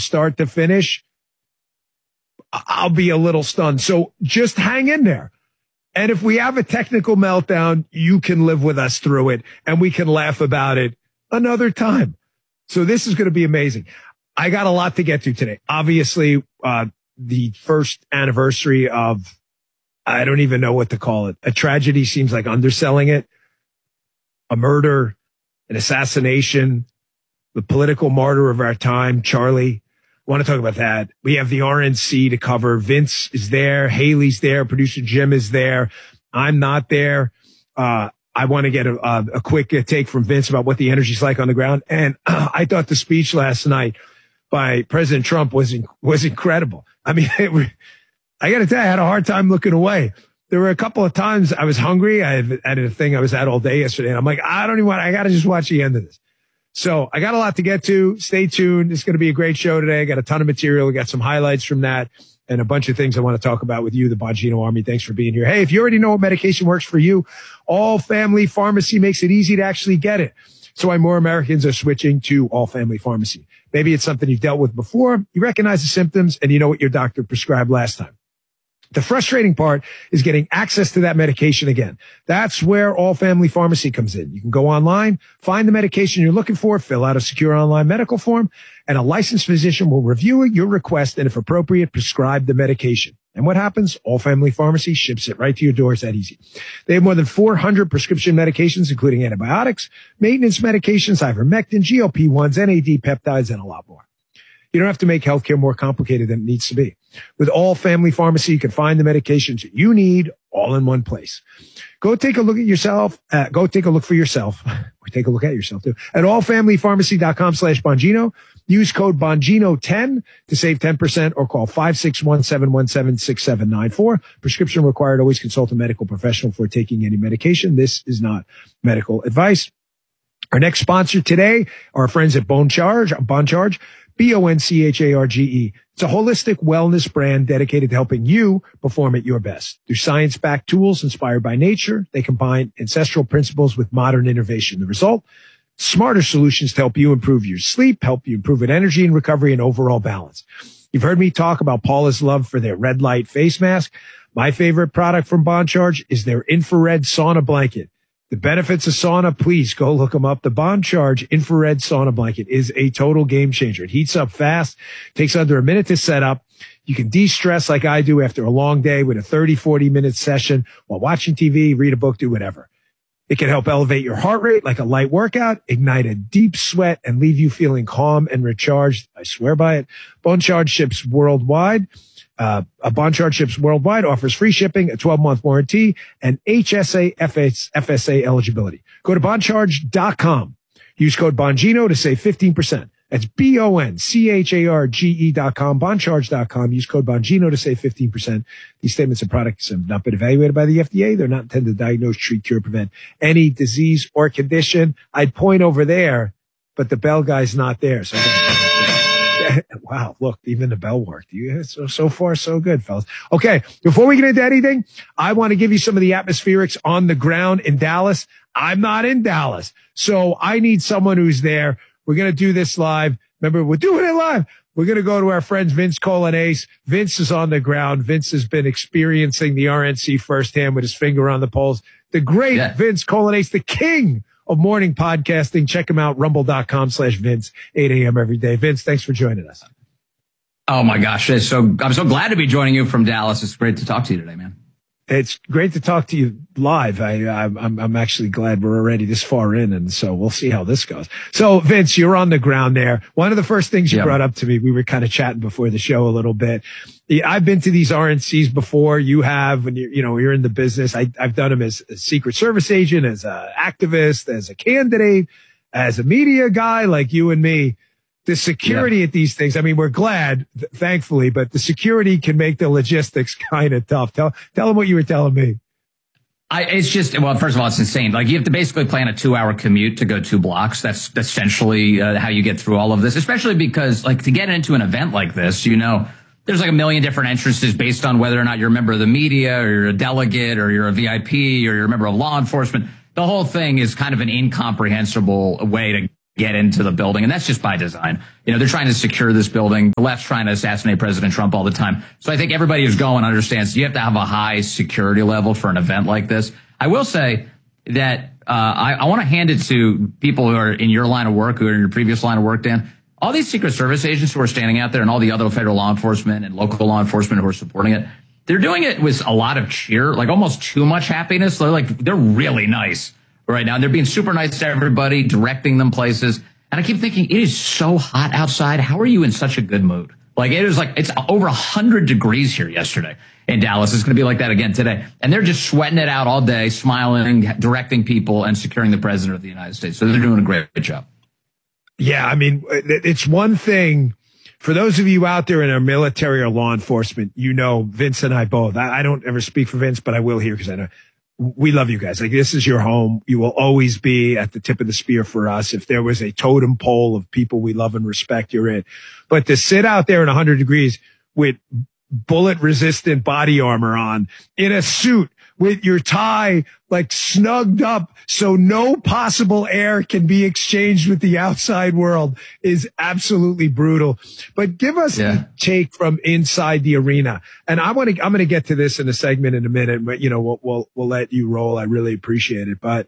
start to finish, I'll be a little stunned. So just hang in there. And if we have a technical meltdown, you can live with us through it and we can laugh about it another time. So this is going to be amazing. I got a lot to get to today. Obviously, the first anniversary of, I don't even know what to call it. A tragedy seems like underselling it. A murder, an assassination, the political martyr of our time, Charlie. I want to talk about that. We have the RNC to cover. Vince is there. Haley's there. Producer Jim is there. I'm not there. I want to get a quick take from Vince about what the energy's like on the ground. And I thought the speech last night by President Trump was incredible. I mean, I got to tell you, I had a hard time looking away. There were a couple of times I was hungry. I had a thing I was at all day yesterday. And I'm like, I got to just watch the end of this. So I got a lot to get to. Stay tuned. It's going to be a great show today. I got a ton of material. We got some highlights from that and a bunch of things I want to talk about with you, the Bongino Army. Thanks for being here. Hey, if you already know what medication works for you, All Family Pharmacy makes it easy to actually get it. So why more Americans are switching to All Family Pharmacy. Maybe it's something you've dealt with before. You recognize the symptoms and you know what your doctor prescribed last time. The frustrating part is getting access to that medication again. That's where All Family Pharmacy comes in. You can go online, find the medication you're looking for, fill out a secure online medical form, and a licensed physician will review your request and, if appropriate, prescribe the medication. And what happens? All Family Pharmacy ships it right to your door. It's that easy. They have more than 400 prescription medications, including antibiotics, maintenance medications, ivermectin, GLP-1s, NAD peptides, and a lot more. You don't have to make healthcare more complicated than it needs to be. With All Family Pharmacy, you can find the medications you need all in one place. Go take a look at yourself. Go take a look for yourself. Or take a look at yourself too. At allfamilypharmacy.com/Bongino. Use code Bongino10 to save 10% or call 561-717-6794. Prescription required. Always consult a medical professional before taking any medication. This is not medical advice. Our next sponsor today are our friends at Boncharge. Boncharge. Boncharge. It's a holistic wellness brand dedicated to helping you perform at your best. Through science-backed tools inspired by nature, they combine ancestral principles with modern innovation. The result? Smarter solutions to help you improve your sleep, help you improve energy and recovery and overall balance. You've heard me talk about Paula's love for their red light face mask. My favorite product from Boncharge is their infrared sauna blanket. The benefits of sauna, please go look them up. The Boncharge infrared sauna blanket is a total game changer. It heats up fast, takes under a minute to set up. You can de-stress like I do after a long day with a 30-40 minute session while watching TV, read a book, do whatever. It can help elevate your heart rate like a light workout, ignite a deep sweat, and leave you feeling calm and recharged. I swear by it. Boncharge ships worldwide. Boncharge ships worldwide, offers free shipping, a 12-month warranty, and HSA FSA eligibility. Go to Boncharge.com. Use code Bongino to save 15%. That's BONCHARGE.com, Boncharge.com. Use code Bongino to save 15%. These statements and products have not been evaluated by the FDA. They're not intended to diagnose, treat, cure, prevent any disease or condition. I'd point over there, but the bell guy's not there. So wow, look, even the bell worked. So far, so good, fellas. Okay, before we get into anything, I want to give you some of the atmospherics on the ground in Dallas. I'm not in Dallas, so I need someone who's there. We're going to do this live. Remember, we're doing it live. We're going to go to our friends Vince Colanese. Vince is on the ground. Vince has been experiencing the RNC firsthand with his finger on the pulse. The great Vince Colanese, the king of morning podcasting. Check him out, rumble.com/Vince, 8 a.m. every day. Vince, thanks for joining us. Oh my gosh. I'm so glad to be joining you from Dallas. It's great to talk to you today, man. It's great to talk to you live. I'm actually glad we're already this far in, and so we'll see how this goes. So, Vince, you're on the ground there. One of the first things you brought up to me, we were kind of chatting before the show a little bit. I've been to these RNCs before. You have, when you're in the business. I've done them as a Secret Service agent, as an activist, as a candidate, as a media guy like you and me. The security at these things, I mean, we're glad, thankfully, but the security can make the logistics kind of tough. Tell them what you were telling me. It's just, well, first of all, it's insane. Like, you have to basically plan a 2-hour commute to go 2 blocks. That's essentially how you get through all of this, especially because, like, to get into an event like this, there's like a million different entrances based on whether or not you're a member of the media or you're a delegate or you're a VIP or you're a member of law enforcement. The whole thing is kind of an incomprehensible way to get into the building. And that's just by design. They're trying to secure this building. The left's trying to assassinate President Trump all the time. So I think everybody who's going understands you have to have a high security level for an event like this. I will say that I want to hand it to people who are in your line of work, who are in your previous line of work, Dan. All these Secret Service agents who are standing out there and all the other federal law enforcement and local law enforcement who are supporting it, they're doing it with a lot of cheer, like almost too much happiness. They're really nice right now. And they're being super nice to everybody, directing them places. And I keep thinking, it is so hot outside. How are you in such a good mood? It's over 100 degrees here yesterday in Dallas. It's going to be like that again today. And they're just sweating it out all day, smiling, directing people, and securing the president of the United States. So they're doing a great job. Yeah, I mean, it's one thing. For those of you out there in our military or law enforcement, Vince and I both. I don't ever speak for Vince, but I will here because I know we love you guys. Like, this is your home. You will always be at the tip of the spear for us. If there was a totem pole of people we love and respect, you're in. But to sit out there in 100 degrees with bullet resistant body armor on, in a suit with your tie like snugged up so no possible air can be exchanged with the outside world is absolutely brutal. But give us the take from inside the arena. And I'm going to get to this in a segment in a minute, but we'll let you roll. I really appreciate it. But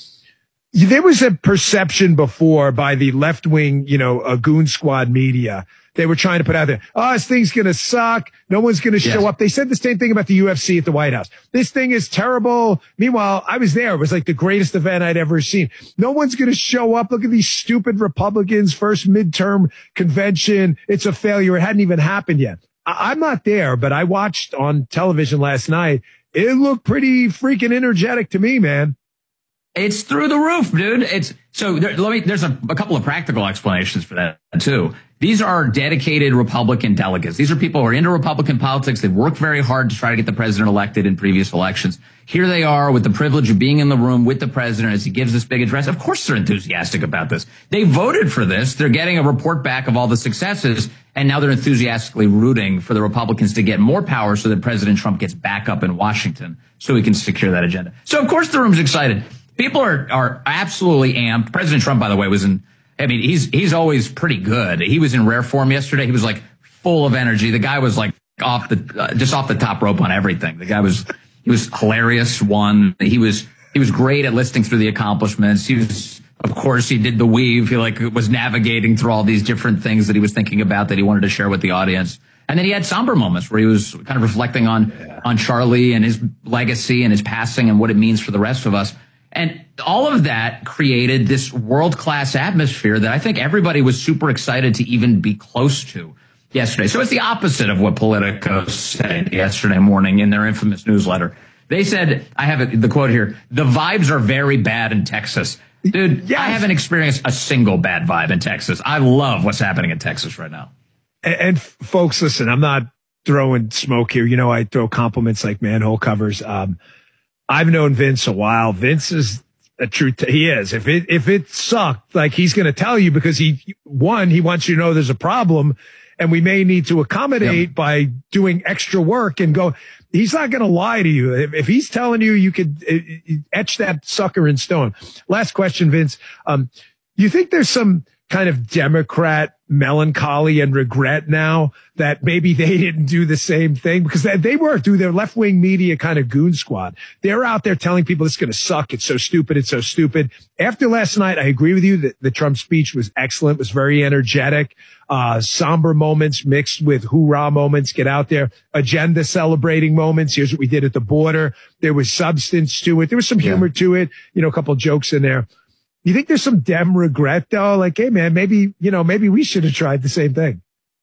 there was a perception before by the left wing, a goon squad media. They were trying to put out there, this thing's going to suck. No one's going to show up. They said the same thing about the UFC at the White House. This thing is terrible. Meanwhile, I was there. It was like the greatest event I'd ever seen. No one's going to show up. Look at these stupid Republicans. First midterm convention. It's a failure. It hadn't even happened yet. I'm not there, but I watched on television last night. It looked pretty freaking energetic to me, man. It's through the roof, dude. There's a couple of practical explanations for that too. These are dedicated Republican delegates. These are people who are into Republican politics. They've worked very hard to try to get the president elected in previous elections. Here they are with the privilege of being in the room with the president as he gives this big address. Of course they're enthusiastic about this. They voted for this. They're getting a report back of all the successes. And now they're enthusiastically rooting for the Republicans to get more power so that President Trump gets back up in Washington so he can secure that agenda. So of course the room's excited. People are absolutely amped. President Trump, by the way, he's always pretty good. He was in rare form yesterday. He was like full of energy. The guy was like off the top rope on everything. He was hilarious. He was great at listing through the accomplishments. Of course, he did the weave. He was navigating through all these different things that he was thinking about that he wanted to share with the audience. And then he had somber moments where he was kind of reflecting on Charlie and his legacy and his passing and what it means for the rest of us. And all of that created this world-class atmosphere that I think everybody was super excited to even be close to yesterday. So it's the opposite of what Politico said yesterday morning in their infamous newsletter. They said, I have the quote here, "The vibes are very bad in Texas." Dude, yes. I haven't experienced a single bad vibe in Texas. I love what's happening in Texas right now. And folks, listen, I'm not throwing smoke here. I throw compliments like manhole covers. I've known Vince a while. Vince is a true, he is. If it sucked, he's going to tell you because he wants you to know there's a problem and we may need to accommodate by doing extra work and go. He's not going to lie to you. If he's telling you, you could etch that sucker in stone. Last question, Vince. You think there's some kind of Democrat melancholy and regret now that maybe they didn't do the same thing? Because they were through their left-wing media kind of goon squad. They're out there telling people it's going to suck. It's so stupid. It's so stupid. After last night, I agree with you that the Trump speech was excellent, was very energetic, somber moments mixed with hoorah moments. Get out there, agenda celebrating moments. Here's what we did at the border. There was substance to it. There was some humor to it. A couple jokes in there. You think there's some Dem regret though? Hey man, maybe we should have tried the same thing.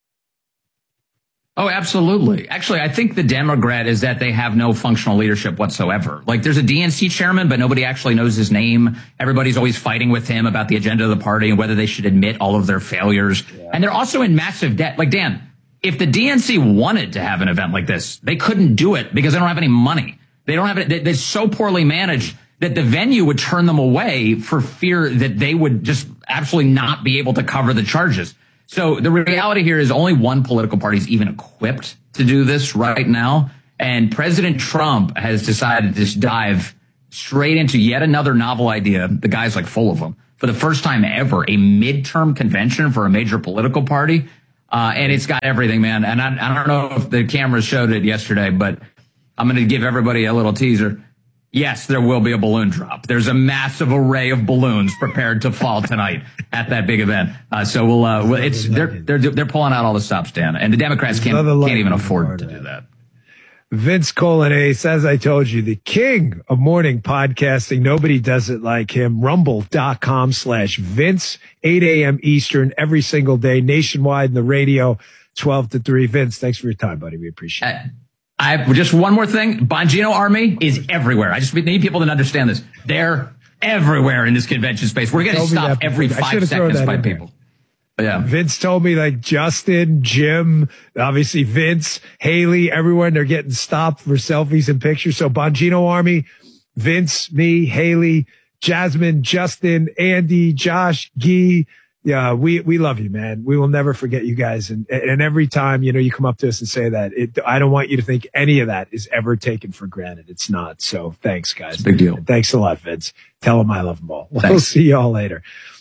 Oh, absolutely. Actually, I think the Dem regret is that they have no functional leadership whatsoever. There's a DNC chairman, but nobody actually knows his name. Everybody's always fighting with him about the agenda of the party and whether they should admit all of their failures. Yeah. And they're also in massive debt. Dan, if the DNC wanted to have an event like this, they couldn't do it because they don't have any money. They don't have it. They're so poorly managed that the venue would turn them away for fear that they would just absolutely not be able to cover the charges. So the reality here is only one political party is even equipped to do this right now. And President Trump has decided to just dive straight into yet another novel idea. The guy's full of them. for the first time ever, a midterm convention for a major political party. And it's got everything, man. And I don't know if the cameras showed it yesterday, but I'm going to give everybody a little teaser. Yes, there will be a balloon drop. There's a massive array of balloons prepared to fall tonight at that big event. So they're pulling out all the stops, Dan, and the Democrats can't even afford to do that. Vince Colonnese, as I told you, the king of morning podcasting. Nobody does it like him. Rumble.com/Vince, 8 a.m. Eastern every single day, nationwide in the radio, 12 to 3. Vince, thanks for your time, buddy. We appreciate it. Just one more thing. Bongino Army is everywhere. I just need people to understand this. They're everywhere in this convention space. We're getting stopped every 5 seconds by people. Yeah. Vince told me, like, Justin, Jim, obviously Vince, Haley, everyone, they're getting stopped for selfies and pictures. So Bongino Army, Vince, me, Haley, Jasmine, Justin, Andy, Josh, Guy. Yeah, we love you, man. We will never forget you guys. And every time, you come up to us and say that, I don't want you to think any of that is ever taken for granted. It's not. So thanks, guys. It's a big deal. And thanks a lot, Vince. Tell them I love them all. We'll see y'all later.